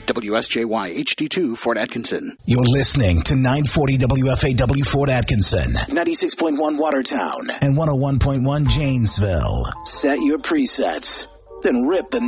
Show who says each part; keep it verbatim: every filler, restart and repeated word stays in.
Speaker 1: W S J Y H D two Fort Atkinson.
Speaker 2: You're listening to nine forty W F A W Fort Atkinson, ninety-six point one Watertown, and one oh one point one Janesville. Set your presets, then rip the